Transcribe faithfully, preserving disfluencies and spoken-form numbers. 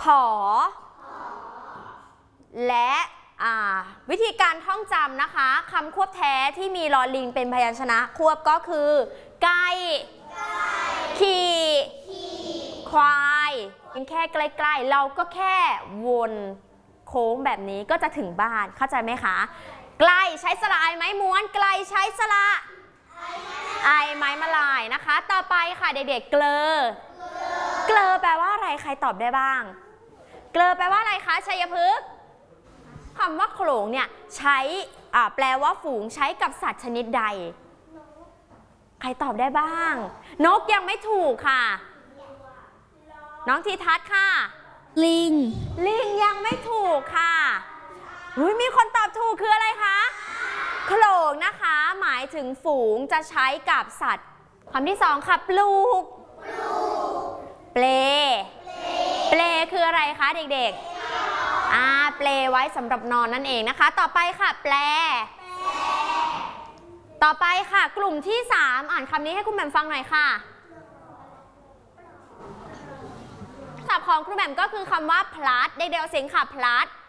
ผอและวิธีการท่องจำนะคะคำควบแท้ที่มีลอลิงเป็นพยัญชนะควบก็คือไก่ขี่ควายยังแค่ใกล้ๆเราก็แค่วนโค้งแบบนี้ก็จะถึงบ้านเข้าใจไหมคะไกลใช้สระไอไม้ม้วนไกลใช้สระไอไม้มาลายนะคะต่อไปค่ะเด็กๆเกลอเกลอแปลว่าอะไรใครตอบได้บ้างเกลอแปลว่าอะไรคะชัยพฤกษ์คำว่าโขลงเนี่ยใช้แปลว่าฝูงใช้กับสัตว์ชนิดใดใครตอบได้บ้างนกยังไม่ถูกค่ะน้องทีทัศน์ค่ะลิงลิงยังไม่ถูกค่ะอุ๊ยมีคนตอบถูกคืออะไรคะโขลงนะคะหมายถึงฝูงจะใช้กับสัตว์คำที่สองค่ะปลูกเปลเปลคืออะไรคะเด็กๆอ่าเปลไว้สำหรับนอนนั่นเองนะคะต่อไปค่ะแปลต่อไปค่ะกลุ่มที่สามอ่านคำนี้ให้คุณแหม่มฟังหน่อยค่ะศัพท์ของครูแหม่มก็คือคำว่าพลัดเด็กๆเสียงค่ะพลัด